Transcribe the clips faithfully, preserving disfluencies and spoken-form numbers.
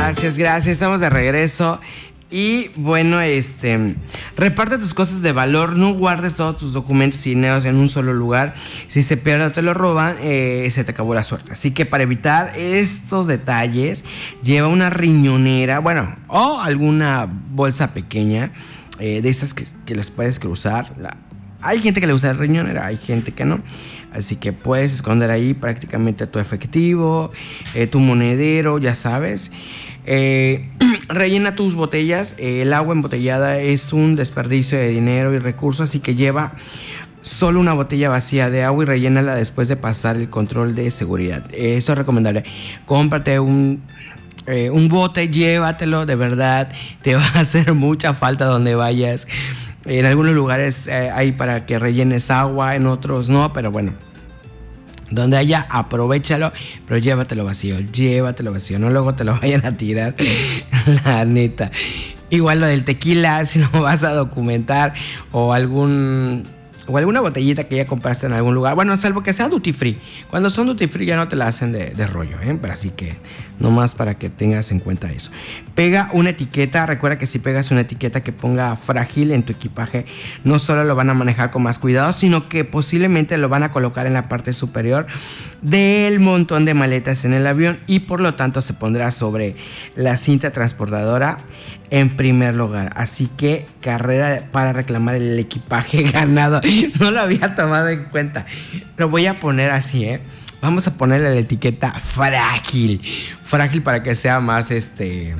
Gracias, gracias. Estamos de regreso. Y bueno, este, reparte tus cosas de valor, no guardes todos tus documentos y dineros en un solo lugar. Si se pierde o te lo roban, eh, se te acabó la suerte. Así que para evitar estos detalles, lleva una riñonera, bueno, o alguna bolsa pequeña, eh, de esas que, que las puedes cruzar. La, hay gente que le usa riñonera, hay gente que no. Así que puedes esconder ahí prácticamente tu efectivo, eh, tu monedero, ya sabes. Eh, rellena tus botellas. Eh, el agua embotellada es un desperdicio de dinero y recursos, así que lleva solo una botella vacía de agua y rellénala después de pasar el control de seguridad. Eso es recomendable. Cómprate un, eh, un bote, llévatelo, de verdad. Te va a hacer mucha falta donde vayas. En algunos lugares eh, hay para que rellenes agua, en otros no, pero bueno. Donde haya, aprovéchalo, pero llévatelo vacío, llévatelo vacío, no luego te lo vayan a tirar, la neta. Igual lo del tequila, si no vas a documentar, o algún o alguna botellita que ya compraste en algún lugar, bueno, salvo que sea duty free. Cuando son duty free ya no te la hacen de, de rollo, ¿eh? Pero así que nomás para que tengas en cuenta eso. Pega una etiqueta, recuerda que si pegas una etiqueta que ponga frágil en tu equipaje, no solo lo van a manejar con más cuidado, sino que posiblemente lo van a colocar en la parte superior del montón de maletas en el avión y por lo tanto se pondrá sobre la cinta transportadora en primer lugar. Así que carrera para reclamar el equipaje ganado. No lo había tomado en cuenta. Lo voy a poner así, ¿eh? Vamos a ponerle la etiqueta frágil. Frágil para que sea más este...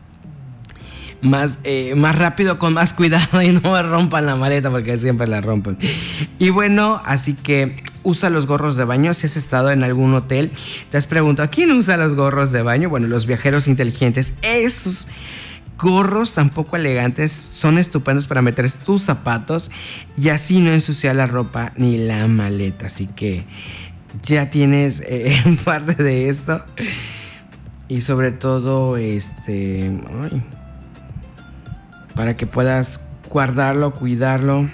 Más, eh, más rápido, con más cuidado y no me rompan la maleta porque siempre la rompen. Y bueno, así que usa los gorros de baño. Si has estado en algún hotel, te has preguntado ¿quién usa los gorros de baño? Bueno, los viajeros inteligentes. Esos gorros tan poco elegantes son estupendos para meter tus zapatos y así no ensuciar la ropa ni la maleta. Así que ya tienes eh, parte de esto. Y sobre todo este ay, para que puedas guardarlo, cuidarlo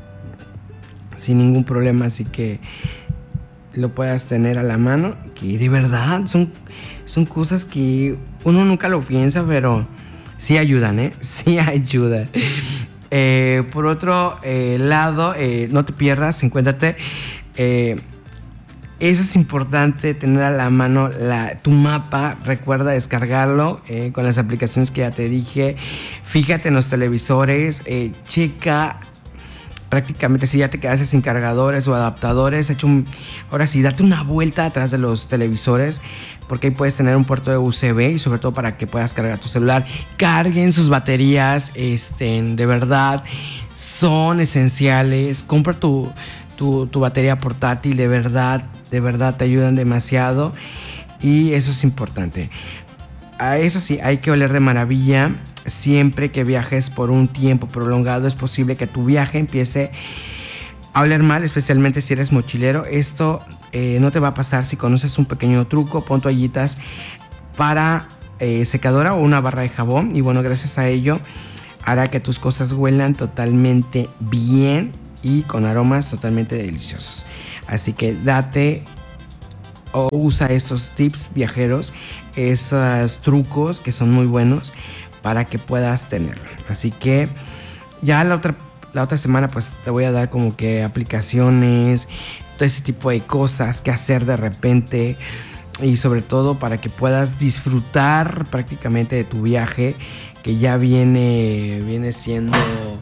sin ningún problema, así que lo puedas tener a la mano, que de verdad son, son cosas que uno nunca lo piensa, pero sí ayudan, ¿eh? Sí ayudan. Eh, por otro eh, lado, eh, no te pierdas, encuéntrate. Eh, Eso es importante, tener a la mano la, tu mapa. Recuerda descargarlo eh, con las aplicaciones que ya te dije. Fíjate en los televisores, eh, checa prácticamente si ya te quedaste sin cargadores o adaptadores. Hecho un, ahora sí, date una vuelta atrás de los televisores, porque ahí puedes tener un puerto de U S B y sobre todo para que puedas cargar tu celular. Carguen sus baterías, este, de verdad, son esenciales. Compra tu... Tu, tu batería portátil, de verdad, de verdad te ayudan demasiado y eso es importante. A eso sí, hay que oler de maravilla. Siempre que viajes por un tiempo prolongado es posible que tu viaje empiece a oler mal, especialmente si eres mochilero. Esto eh, no te va a pasar si conoces un pequeño truco. Pon toallitas para eh, secadora o una barra de jabón y bueno, gracias a ello hará que tus cosas huelan totalmente bien y con aromas totalmente deliciosos. Así que date o usa esos tips viajeros, esos trucos que son muy buenos para que puedas tenerlo. Así que ya la otra, la otra semana pues te voy a dar como que aplicaciones, todo ese tipo de cosas que hacer de repente y sobre todo para que puedas disfrutar prácticamente de tu viaje que ya viene, viene siendo...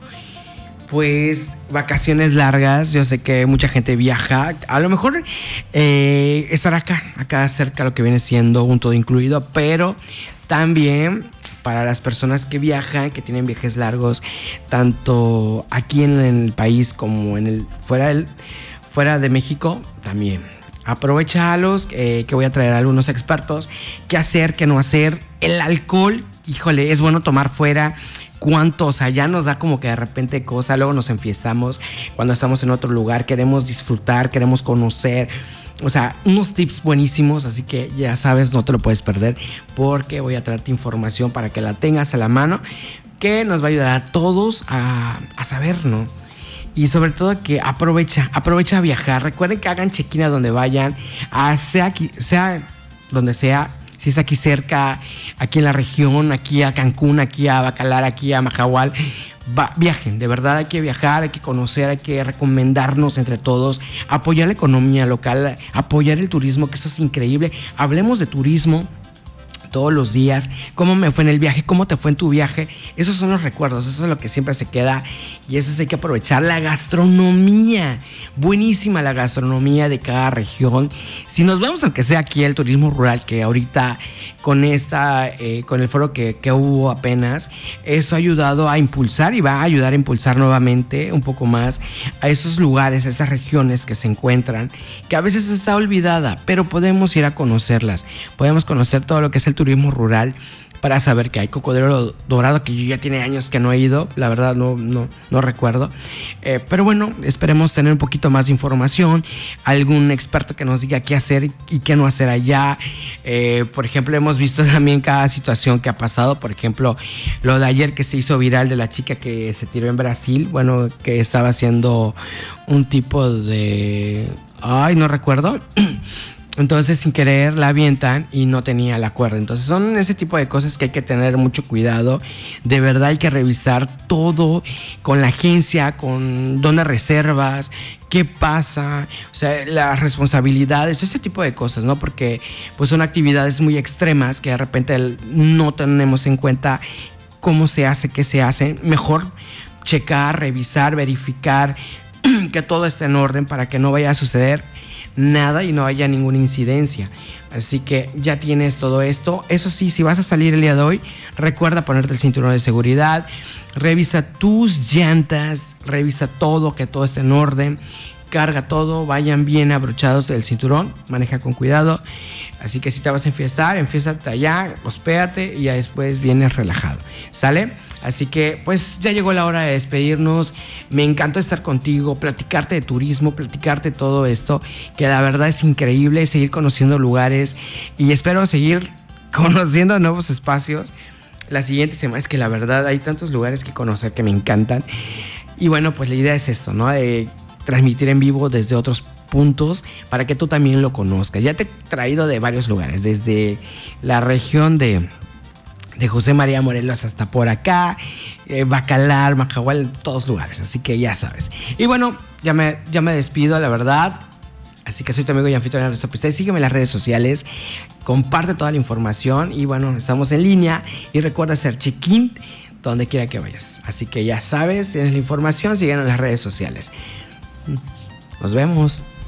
Pues vacaciones largas. Yo sé que mucha gente viaja. A lo mejor eh, estar acá, acá cerca, lo que viene siendo un todo incluido. Pero también para las personas que viajan, que tienen viajes largos, tanto aquí en el país como en el fuera del, fuera de México, también. Aprovechalos, eh, que voy a traer a algunos expertos. ¿Qué hacer, qué no hacer? El alcohol, híjole, es bueno tomar fuera. ¿Cuánto? O sea, ya nos da como que de repente cosa, luego nos enfiestamos cuando estamos en otro lugar, queremos disfrutar, queremos conocer, o sea, unos tips buenísimos, así que ya sabes, no te lo puedes perder porque voy a traerte información para que la tengas a la mano, que nos va a ayudar a todos a, a saber, ¿no? Y sobre todo que aprovecha, aprovecha a viajar, recuerden que hagan check-in a donde vayan, a sea, sea donde sea. si es aquí cerca, aquí en la región, aquí a Cancún, aquí a Bacalar, aquí a Mahahual, Va, viajen, de verdad hay que viajar, hay que conocer, hay que recomendarnos entre todos, apoyar la economía local, apoyar el turismo, que eso es increíble. Hablemos de turismo todos los días, cómo me fue en el viaje, cómo te fue en tu viaje. Esos son los recuerdos, eso es lo que siempre se queda y eso hay que aprovechar. La gastronomía, buenísima la gastronomía de cada región. Si nos vemos aunque sea aquí el turismo rural, que ahorita con esta, eh, con el foro que, que hubo apenas, eso ha ayudado a impulsar y va a ayudar a impulsar nuevamente un poco más a esos lugares, a esas regiones que se encuentran, que a veces está olvidada, pero podemos ir a conocerlas, podemos conocer todo lo que es el turismo rural para saber que hay Cocodrilo Dorado, que yo ya tiene años que no he ido, la verdad no, no, no recuerdo, eh, pero bueno, esperemos tener un poquito más de información, algún experto que nos diga qué hacer y qué no hacer allá. Eh, por ejemplo, hemos visto también cada situación que ha pasado, por ejemplo, lo de ayer que se hizo viral de la chica que se tiró en Brasil, bueno, que estaba haciendo un tipo de... ay, no recuerdo... Entonces sin querer la avientan y no tenía la cuerda. Entonces son ese tipo de cosas que hay que tener mucho cuidado. De verdad hay que revisar todo con la agencia, con dónde reservas, qué pasa, o sea, las responsabilidades, ese tipo de cosas, ¿no? Porque pues son actividades muy extremas que de repente no tenemos en cuenta cómo se hace, qué se hace. Mejor checar, revisar, verificar que todo esté en orden para que no vaya a suceder nada y no haya ninguna incidencia. Así que ya tienes todo esto. Eso sí, si vas a salir el día de hoy, recuerda ponerte el cinturón de seguridad, revisa tus llantas, revisa todo, que todo esté en orden, carga todo, vayan bien abrochados del cinturón, maneja con cuidado. Así que si te vas a enfiestar, enfiéstate allá, hospédate y ya después vienes relajado, ¿sale? Así que pues ya llegó la hora de despedirnos. Me encantó estar contigo, platicarte de turismo, platicarte todo esto, que la verdad es increíble, seguir conociendo lugares y espero seguir conociendo nuevos espacios la siguiente semana. Es que la verdad hay tantos lugares que conocer que me encantan. Y bueno, pues la idea es esto, ¿no? De transmitir en vivo desde otros puntos para que tú también lo conozcas. Ya te he traído de varios lugares, desde la región de... de José María Morelos hasta por acá, eh, Bacalar, Mahahual, todos lugares, así que ya sabes. Y bueno, ya me, ya me despido, la verdad. Así que soy tu amigo y anfitrión Ernesto Pistay. Sígueme en las redes sociales, comparte toda la información y bueno, estamos en línea y recuerda hacer check-in donde quiera que vayas. Así que ya sabes, tienes la información, síguenos en las redes sociales. Nos vemos.